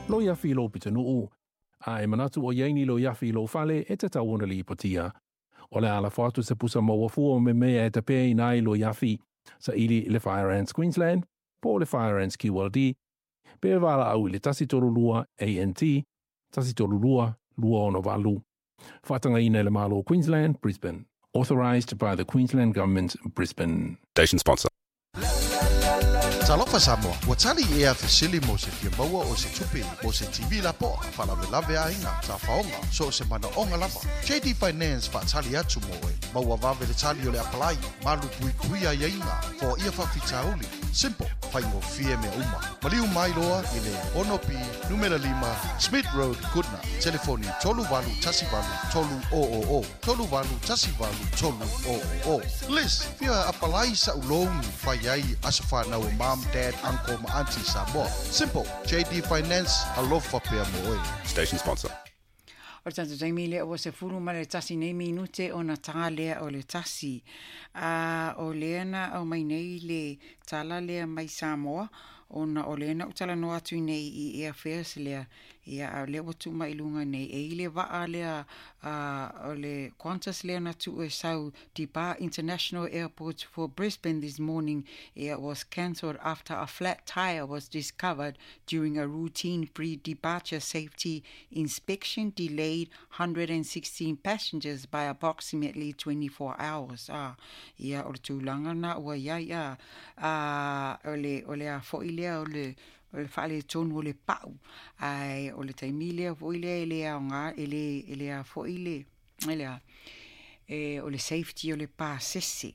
lo yafi lo pitanuu. A manatu o yaini lo yafi lo fale e te tauona li ipotia. O le ala fatu se pusa mawafua me mea e te pei nai lo yafi sa ili le Fire Ants Queensland, po le Fire Ants QLD, pe wala au le tasi torulua ANT, tasi torulua lua ono valu. Whatanga ina le malo Queensland, Brisbane. Authorised by the Queensland Government, Brisbane. Station sponsor. Talofa Samoa, ua tali ea fesili mo se fia maua o se tupi mo se TV la po, whalawelawe a inga, ta whaonga, so se mana onga lava. JD Finance wha tali atu mo e, maua wawe le tali o le apalai, malu pui pui a inga, for ia whawhitauli. Simple, whaingo fie mea uma. Maliu mai loa i le Onopi, numera 5, Smith Road, Goodna. Telefoni tolu walu tasi walu, tolu o. Tolu walu tasi walu, tolu o. Liz, fia apalai sa ulongi, whaiai asafa na o mom, dad, uncle, ma auntie Samoa. Simple, JD Finance, alofa pea mo e. Station sponsor. O tanto taimi lea o se furu ma le tasi nei minute o na tā lea o le tasi. O leana au mai nei le tala lea mai Samoa. O na o leana utala no atu nei i Air Affairs lea. Ia lea watu mai lunga nei. E ile waa lea o le Qantas lea na tu e sau Diba International Airport for Brisbane this morning. It was cancelled after a flat tire was discovered during a routine pre-departure safety inspection, delayed 116 passengers by approximately 24 hours. Ia o le tūlanga na ua ia o le a foilea o le whaale tonu o le pau. Ai o le taimilea foilea ele a ngā ele a foile ele a o le safety o le pāsese.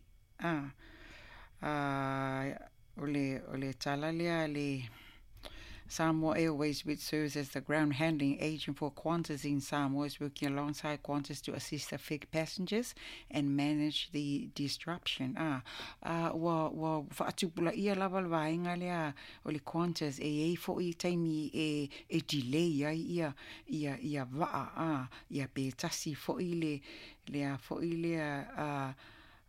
O le tala lea le Samoa Airways, which serves as the ground handling agent for Qantas in Samoa, is working alongside Qantas to assist affected passengers and manage the disruption. Wa whaatupula ia lava vaenga lea o le Qantas e fo I taimi e delay ia waa ia pe tasi fo I le fo I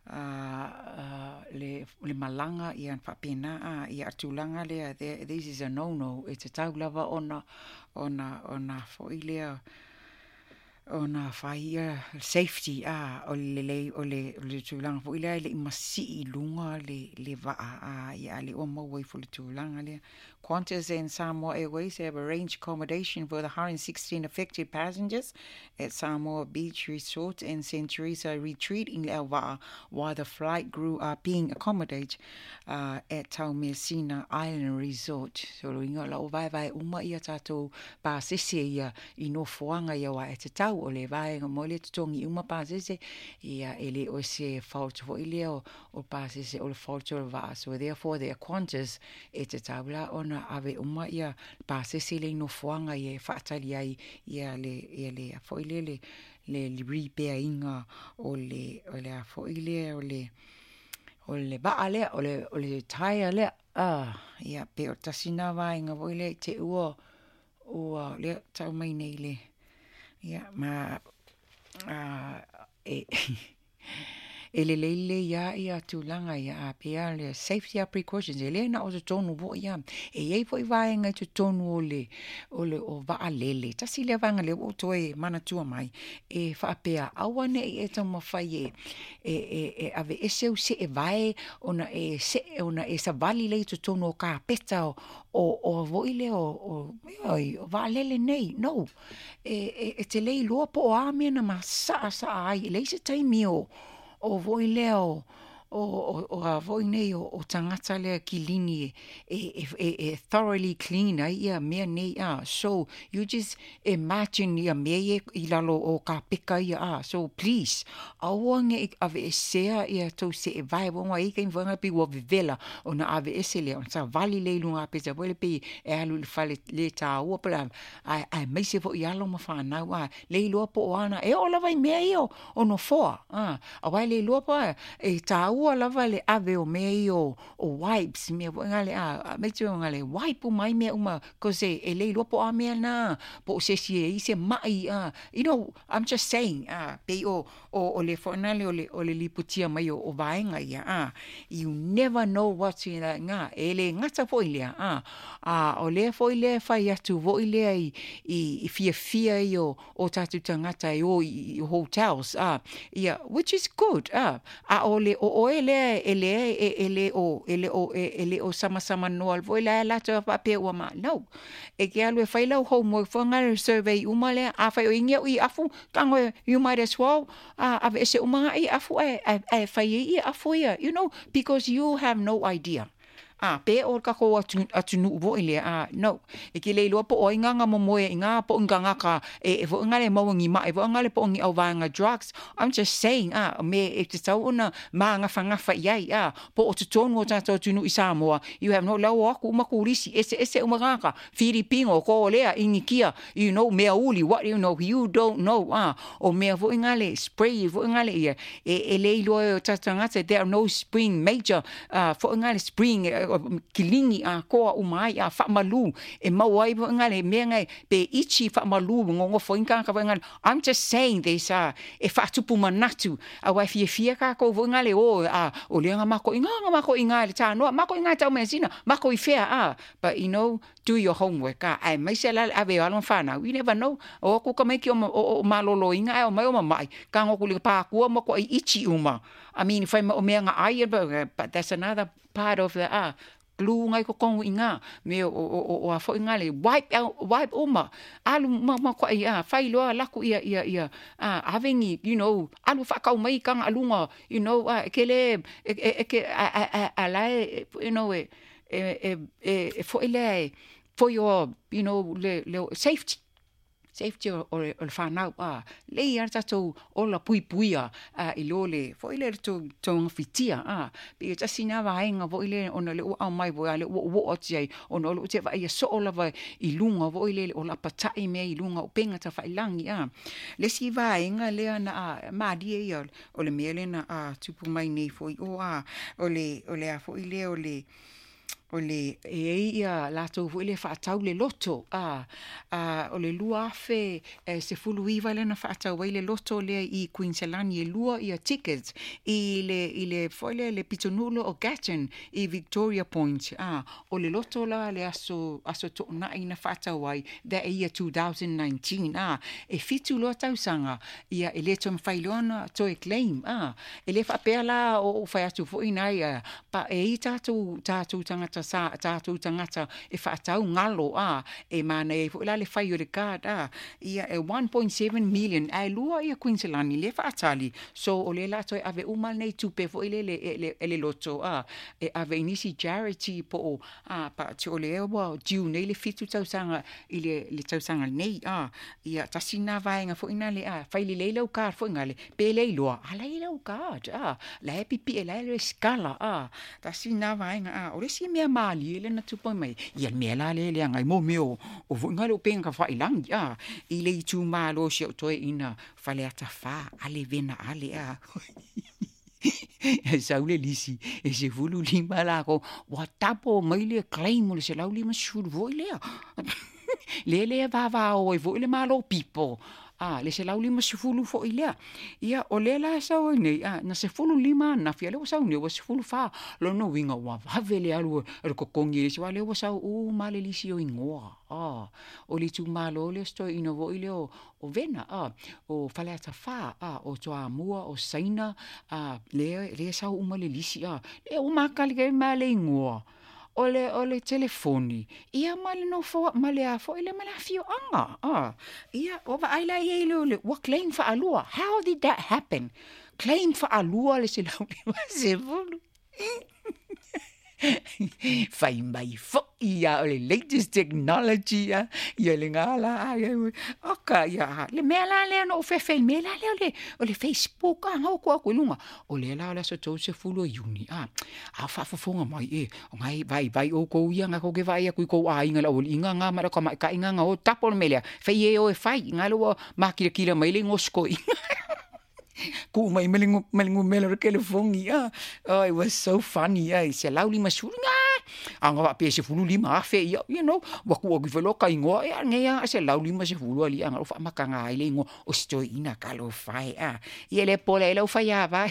le malanga ia whapena ia atulanga lea this is a no it's a tau lava ona fo ilea ona whaia safety o le tūlanga fo ilea le imasi I lunga le waa ia le o mawai fo le tūlanga lea. Qantas and Samoa Airways have arranged accommodation for the 116 affected passengers at Samoa Beach Resort and St. Teresa Retreat in Elva, while the flight crew are being accommodated at Taumesina Island Resort. So inga la o vai uma ia tatou pasese ia I no foanga ia wa e te tau o le vai mo le tongi uma pasese ia ele o se fault fo ile o pasese o le fault o va. So therefore the Qantas e te taula ona ave uma ia pasese le no foanga ia fatali ai ia le fo ile le repair inga o le fo ile o le ba le o le tire le ia pe o tasina vai nga vo ile te o le tau mai nei le ia ma ele leile ia tūlanga ia pia le safety precautions ele na o tonu vo ia e foi vai nga tonu o va lele tasi le vanga le o toe mana tua mai e fa pia awane e tama fai e ave ese se e vai ona e sa vali le tonu ka peta o vo ile o va lele nei no e te lei lo po a me na masa ai le se taimi o voi leo o a voi nei o tangata lea kilini e thoroughly clean ia mea nei so you just imagine ia mea I lalo o ka pika ia so please awange ave esea ia tau se e vai wonga I kain wanga pi wa vivela o na ave ese lea sa vali le lunga pesa wele pi e alu le fale le ta ua pala ai mai se fo I alo ma whana le lua po ana e ola vai mea io o no foa a wai le lua po e ta ua lava le ave o mei o wipes mea po ngale me tu ngale wipe mai mea uma cause e le lopo a mea na po se i se mai you know I'm just saying pe o le fonale o le liputia mai o vaenga ia you never know what's in nga ele ngata po ile o le fo ile fai atu vo ile i fia o tatu tangata i hotels yeah which is good ele o sama no al vo ile la to pa pe o ma no e ke alu fai lo homework for nga survey umale a fai o inge i afu kango you might as well ave se uma i afu fai i afu ia you know because you have no idea pe o ka ko atu nu vo ile no e ke le lo po o inga mo moe inga po inga ka e vo ngale mo ngi ma e vo ngale po ngi o vanga drugs I'm just saying me e te tau ona ma nga fanga fa yai po o te tonu o tato tu nu i Samoa you have no law aku makulisi ese umanga Filipino ko lea ingi kia you know me uli what you know you don't know o me vo ngale spray vo ngale e le lo tato ngata there are no spring major for ngale spring kilingi koa umai fa malu e mawai ngale me ngai pe ichi fa malu ngongo fo inka ka ngal I'm just saying this e fa tupu manatu a wa fia ka ko ngale o le nga mako inga le ta no mako inga ta mesina mako I fea but you know do your homework ai mai se la ave alon fana we never know o ko ka mai ki o malolo inga o mai ka ngo ku pa ku mo ko ichi uma I mean if I'm o me nga ai but that's another part of the glue ngai ko kongu inga me o fo inga le wipe uma alu ma ko fai lo la ku ia avengi you know alu fa ka mai kang alunga you know kele ala you know for ile for your you know le safety o whanau le ar tatou o la puipuia I lole fo ile to fitia pe ta sina vaenga vo ile ona le o mai vo ale o tia ona o te vai so o lava I lunga vo ile o la patai me I lunga o penga ta failangi le si vaenga le ana ma dia ia o le mele na tupu mai nei fo o le a fo ile o le ia lato vo ile fa tau le loto o le lua fe se fulu iva le na fa tau ile loto le I Queensland e lua ia tickets ile foile le pitonulo o Gatton I Victoria Point o le loto la le aso to na ina fa tau ai the year 2019 e fitu lo tau sanga ia ele tom failona to e claim ele fa pela o fa atu fo ina pa e tatu tangata tatu tangata e whaatau ngalo e mana e fo le whai o le card ia 1.7 million ai lua ia Queensland le whaatali so o le lato e ave umal nei tupe fo le loto e ave inisi charity po pa te o le ewa diu nei le fitu tausanga I le tausanga nei ia tasina vaenga fo ina le whai le lau card fo ina le pe le loa ala I lau card la e pipi e la le skala tasina vaenga o le si mea mali ele na tupo mai ia me la le ngai mo meo o ngalo penga fa ilang I le tu malo si o toi ina fale ata fa ale vena ale sa ule lisi e se fulu lima la ko wa tapo mai le claim le se la lima shuru vo le va o vo le malo people le se lau lima sifulu fo ilea ia o le la sa o nei na se fulu lima na fia le sa o se fulu fa lo no winga wa vele alu e ko kongi le sa le sa o male lisi o ingoa o li tu malo le sto ino vo ile o vena o fale ata fa o toa mua o saina le sa o male lisi le o makali ke male ingoa o le telefoni ia male no fo male a fo ile male fio anga ia o va aila ia le what claim for alua how did that happen claim for alua le se lau se volu fai mai fo ia o le latest technology ia le ngala oka ia le mela le no fe mela le o le Facebook ho ko lunga o le la so to se fulo uni a fa fonga mai o ngai vai o ko ia nga ko ke vai ku ko ai nga o inga nga mara ka ka inga nga o tapo mele fe o fai nga lo ma kila mai le ngosko Ko mai melingu melo telefongi oh, it was so funny se lau lima surunga anga wa pe se fulu lima afe you know wa ku gi velo kai ngo nge se lau lima se fulu ali anga fa makanga ile ngo o sto ina kalo fai ye le pole le fa ya vai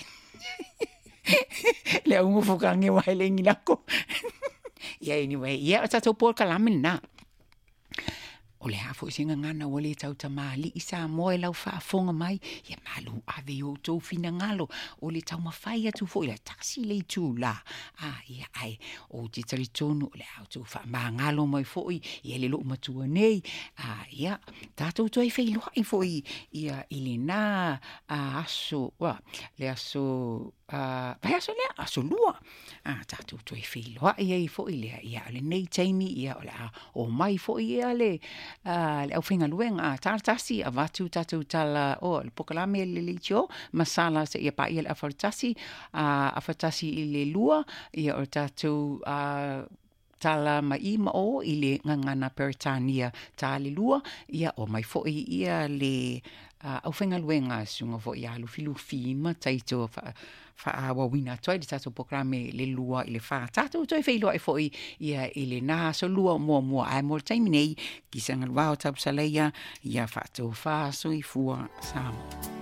le ungo fokange wa ile ngilako anyway ta to por kalamina o le hafo singa ngana o le tau tamali isa moe lau whaafonga mai ia malu ave o tau fina ngalo o le tau mawhai atu fo ila taksi le tū la ia ai o te taritonu o le au tau wha ngalo mai fo ia le lo matua nei ia tātou toi whai loa i fo ia ili nā aso le aso pai aso lea aso lua tātou toi whai loa i fo ia le nei taimi ia o mai fo ia le au whinga luenga tātasi a watu tātou tala le pokalame le litio masala se ia pa ia le afartasi i le lua ia o tātou tala mai o i le ngangana Peritania tā le lua ia o mai fo ia le au whinga luenga sunga fo ia lufi ma taito wawina toi le tātou programe le lua i le wha tātou toi whailoa e fo ia i le nā so lua mua ai mō taimi nei ki sanga luao tapu saleia ia wha tau wha so i fua Samoa.